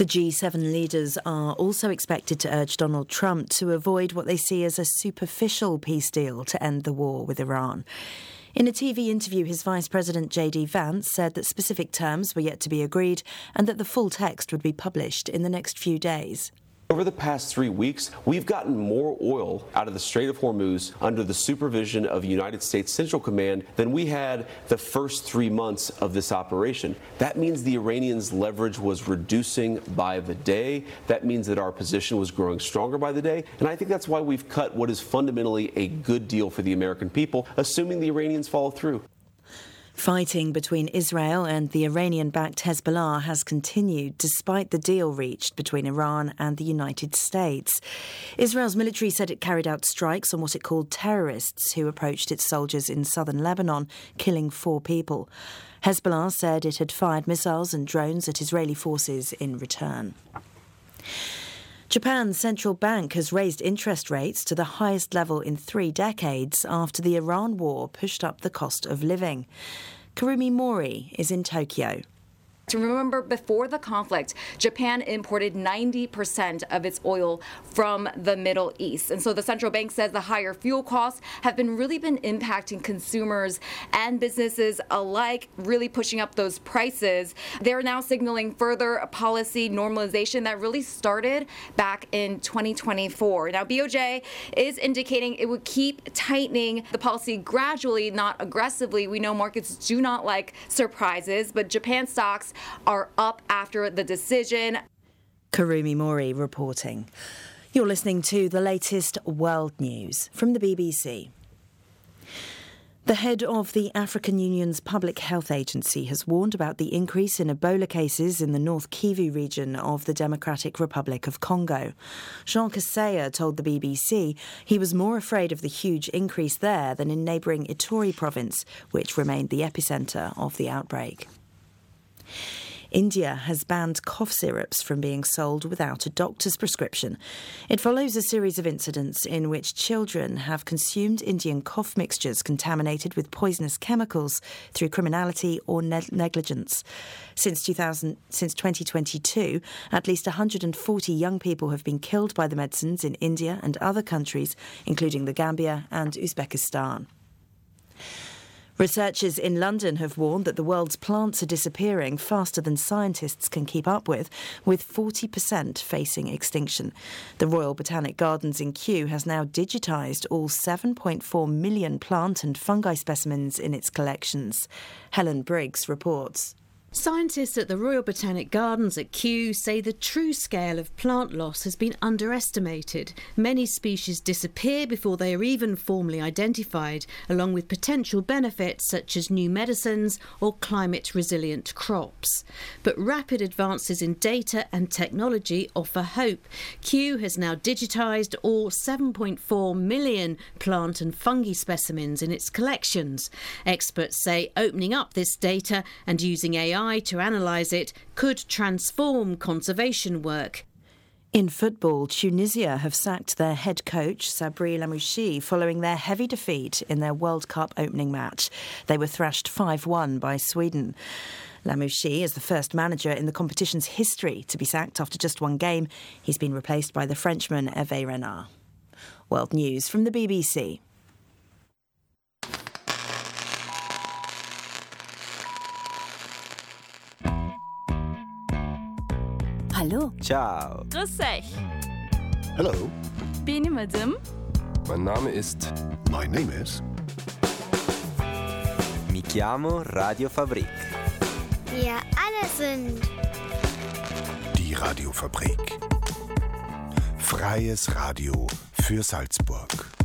The G7 leaders are also expected to urge Donald Trump to avoid what they see as a superficial peace deal to end the war with Iran. In a TV interview, his Vice President J.D. Vance said that specific terms were yet to be agreed and that the full text would be published in the next few days. Over the past 3 weeks, we've gotten more oil out of the Strait of Hormuz under the supervision of United States Central Command than we had the first 3 months of this operation. That means the Iranians' leverage was reducing by the day. That means that our position was growing stronger by the day. And I think that's why we've cut what is fundamentally a good deal for the American people, assuming the Iranians follow through. Fighting between Israel and the Iranian-backed Hezbollah has continued despite the deal reached between Iran and the United States. Israel's military said it carried out strikes on what it called terrorists who approached its soldiers in southern Lebanon, killing 4 people. Hezbollah said it had fired missiles and drones at Israeli forces in return. Japan's central bank has raised interest rates to the highest level in 3 decades after the Iran war pushed up the cost of living. Kurumi Mori is in Tokyo. To remember, before the conflict, Japan imported 90% of its oil from the Middle East. And so the central bank says the higher fuel costs have really been impacting consumers and businesses alike, really pushing up those prices. They're now signaling further policy normalization that really started back in 2024. Now, BOJ is indicating it would keep tightening the policy gradually, not aggressively. We know markets do not like surprises, but Japan stocks are up after the decision. Kurumi Mori reporting. You're listening to the latest world news from the BBC. The head of the African Union's Public Health Agency has warned about the increase in Ebola cases in the North Kivu region of the Democratic Republic of Congo. Jean Kaseya told the BBC he was more afraid of the huge increase there than in neighbouring Ituri province, which remained the epicentre of the outbreak. India has banned cough syrups from being sold without a doctor's prescription. It follows a series of incidents in which children have consumed Indian cough mixtures contaminated with poisonous chemicals through criminality or negligence. Since 2022, at least 140 young people have been killed by the medicines in India and other countries, including the Gambia and Uzbekistan. Researchers in London have warned that the world's plants are disappearing faster than scientists can keep up with 40% facing extinction. The Royal Botanic Gardens in Kew has now digitised all 7.4 million plant and fungi specimens in its collections. Helen Briggs reports. Scientists at the Royal Botanic Gardens at Kew say the true scale of plant loss has been underestimated. Many species disappear before they are even formally identified, along with potential benefits such as new medicines or climate-resilient crops. But rapid advances in data and technology offer hope. Kew has now digitised all 7.4 million plant and fungi specimens in its collections. Experts say opening up this data and using AI to analyse it could transform conservation work. In football, Tunisia have sacked their head coach, Sabri Lamouchi, following their heavy defeat in their World Cup opening match. They were thrashed 5-1 by Sweden. Lamouchi is the first manager in the competition's history to be sacked after just 1 game. He's been replaced by the Frenchman Hervé Renard. World News from the BBC. Hallo. Ciao. Grüß euch. Hello. Benim adım. Mein Name ist... My name is... Mi chiamo Radio Fabrik. Wir alle sind... Die Radiofabrik. Freies Radio für Salzburg.